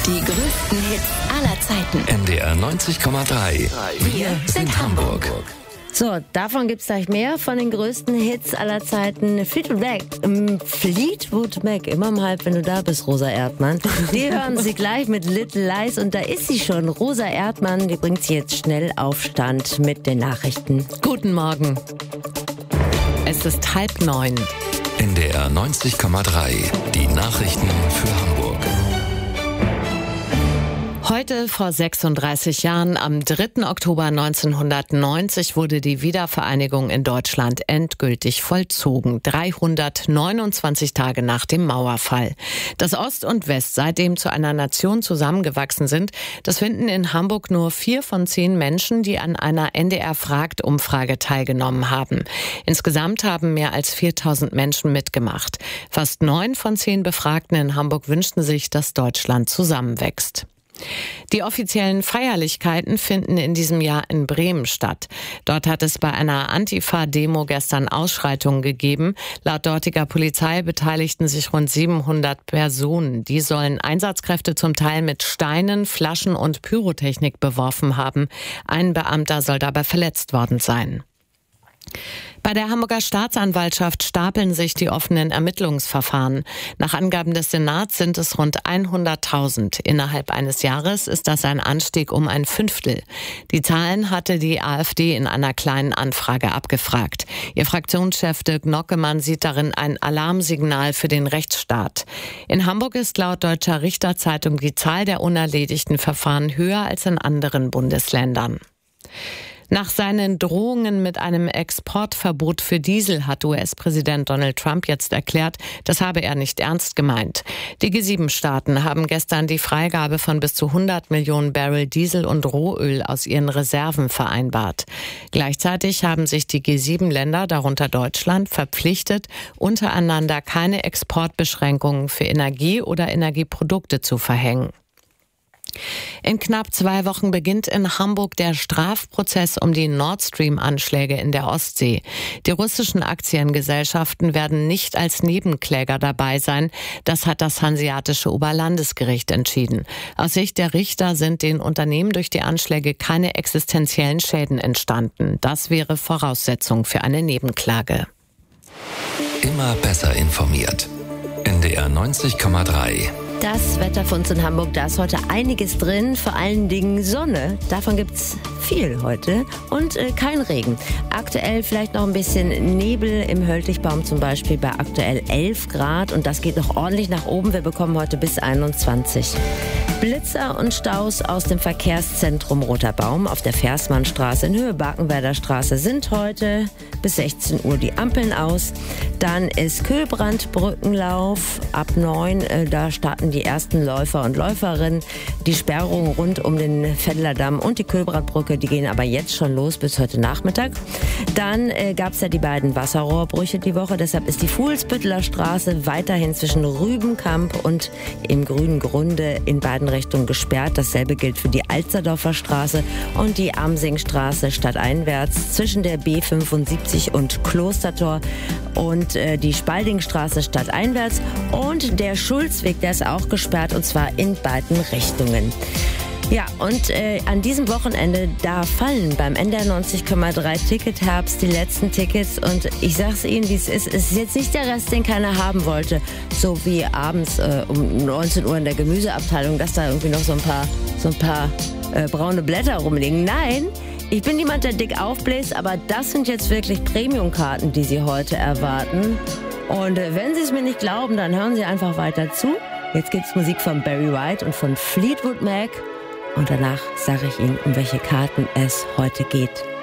Die größten Hits aller Zeiten. NDR 90,3. Wir sind Hamburg. So, davon gibt's gleich mehr von den größten Hits aller Zeiten. Fleetwood Mac, immer um halb, wenn du da bist, Rosa Erdmann. Die hören Sie gleich mit Little Lies und da ist sie schon, Rosa Erdmann. Die bringt sie jetzt schnell auf Stand mit den Nachrichten. Guten Morgen. Es ist 8:30. NDR 90,3. Die Nachrichten für Hamburg. Heute vor 36 Jahren, am 3. Oktober 1990, wurde die Wiedervereinigung in Deutschland endgültig vollzogen. 329 Tage nach dem Mauerfall. Dass Ost und West seitdem zu einer Nation zusammengewachsen sind, das finden in Hamburg nur 4 von 10 Menschen, die an einer NDR-Fragt-Umfrage teilgenommen haben. Insgesamt haben mehr als 4000 Menschen mitgemacht. Fast 9 von 10 Befragten in Hamburg wünschten sich, dass Deutschland zusammenwächst. Die offiziellen Feierlichkeiten finden in diesem Jahr in Bremen statt. Dort hat es bei einer Antifa-Demo gestern Ausschreitungen gegeben. Laut dortiger Polizei beteiligten sich rund 700 Personen. Die sollen Einsatzkräfte zum Teil mit Steinen, Flaschen und Pyrotechnik beworfen haben. Ein Beamter soll dabei verletzt worden sein. Bei der Hamburger Staatsanwaltschaft stapeln sich die offenen Ermittlungsverfahren. Nach Angaben des Senats sind es rund 100.000. Innerhalb eines Jahres ist das ein Anstieg um ein Fünftel. Die Zahlen hatte die AfD in einer kleinen Anfrage abgefragt. Ihr Fraktionschef Dirk Nockemann sieht darin ein Alarmsignal für den Rechtsstaat. In Hamburg ist laut Deutscher Richterzeitung die Zahl der unerledigten Verfahren höher als in anderen Bundesländern. Nach seinen Drohungen mit einem Exportverbot für Diesel hat US-Präsident Donald Trump jetzt erklärt, das habe er nicht ernst gemeint. Die G7-Staaten haben gestern die Freigabe von bis zu 100 Millionen Barrel Diesel und Rohöl aus ihren Reserven vereinbart. Gleichzeitig haben sich die G7-Länder, darunter Deutschland, verpflichtet, untereinander keine Exportbeschränkungen für Energie oder Energieprodukte zu verhängen. In knapp 2 Wochen beginnt in Hamburg der Strafprozess um die Nord Stream-Anschläge in der Ostsee. Die russischen Aktiengesellschaften werden nicht als Nebenkläger dabei sein. Das hat das Hanseatische Oberlandesgericht entschieden. Aus Sicht der Richter sind den Unternehmen durch die Anschläge keine existenziellen Schäden entstanden. Das wäre Voraussetzung für eine Nebenklage. Immer besser informiert. NDR 90,3. Das Wetter für uns in Hamburg, da ist heute einiges drin, vor allen Dingen Sonne. Davon gibt's viel heute und kein Regen. Aktuell vielleicht noch ein bisschen Nebel im Höltlichbaum zum Beispiel bei aktuell 11 Grad und das geht noch ordentlich nach oben. Wir bekommen heute bis 21. Blitzer und Staus aus dem Verkehrszentrum Roter Baum auf der Versmannstraße in Höhe Barkenwerder Straße sind heute bis 16 Uhr die Ampeln aus. Dann ist Kühlbrandbrückenlauf ab 9, da starten die ersten Läufer und Läuferinnen. Die Sperrungen rund um den Veddler-Damm und die Kühlbrandbrücke, die gehen aber jetzt schon los bis heute Nachmittag. Dann gab es ja die beiden Wasserrohrbrüche die Woche, deshalb ist die Fuhlsbütteler Straße weiterhin zwischen Rübenkamp und im Grünen Grunde in beiden Richtungen gesperrt. Dasselbe gilt für die Alsterdorfer Straße und die Amsingstraße stadteinwärts zwischen der B75 und Klostertor und die Spaldingstraße stadteinwärts und der Schulzweg, der ist auch gesperrt und zwar in beiden Richtungen. Ja, und an diesem Wochenende, da fallen beim NDR 90,3 Ticketherbst die letzten Tickets und ich sag's Ihnen, wie es ist jetzt nicht der Rest, den keiner haben wollte, so wie abends um 19 Uhr in der Gemüseabteilung, dass da irgendwie noch so ein paar braune Blätter rumliegen. Nein, ich bin niemand, der dick aufbläst, aber das sind jetzt wirklich Premium-Karten, die Sie heute erwarten. Und wenn Sie es mir nicht glauben, dann hören Sie einfach weiter zu. Jetzt gibt's Musik von Barry White und von Fleetwood Mac. Und danach sage ich Ihnen, um welche Karten es heute geht.